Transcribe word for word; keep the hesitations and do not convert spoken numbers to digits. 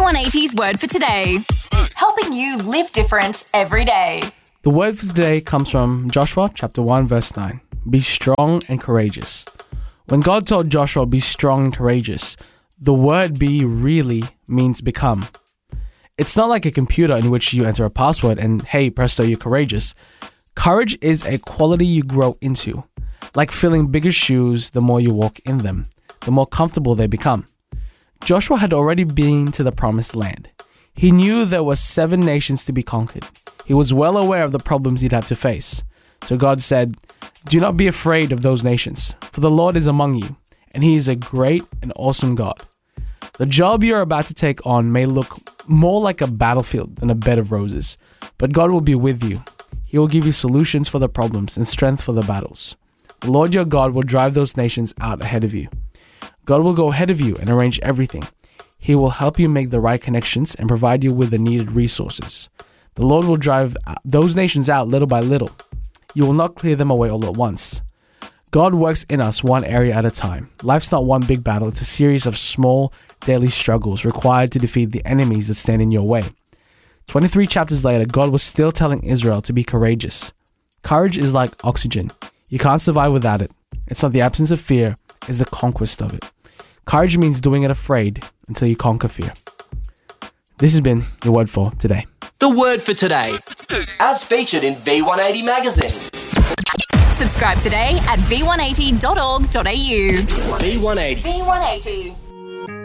one eighty's Word for Today, helping you live different every day. The word for today comes from Joshua chapter one verse nine. Be strong and courageous. When God told Joshua, be strong and courageous, the word be really means become. It's not like a computer in which you enter a password and hey, presto, you're courageous. Courage is a quality you grow into. Like filling bigger shoes, the more you walk in them, the more comfortable they become. Joshua had already been to the promised land. He knew there were seven nations to be conquered. He was well aware of the problems he'd have to face. So God said, do not be afraid of those nations, for the Lord is among you, and he is a great and awesome God. The job you're about to take on may look more like a battlefield than a bed of roses, but God will be with you. He will give you solutions for the problems and strength for the battles. The Lord your God will drive those nations out ahead of you. God will go ahead of you and arrange everything. He will help you make the right connections and provide you with the needed resources. The Lord will drive those nations out little by little. You will not clear them away all at once. God works in us one area at a time. Life's not one big battle, it's a series of small daily struggles required to defeat the enemies that stand in your way. twenty-three chapters later, God was still telling Israel to be courageous. Courage is like oxygen. You can't survive without it. It's not the absence of fear, it's the conquest of it. Courage means doing it afraid until you conquer fear. This has been the word for today. The word for today, as featured in V one eighty magazine. Subscribe today at v one eighty dot org dot a u. V one eighty. V one eighty.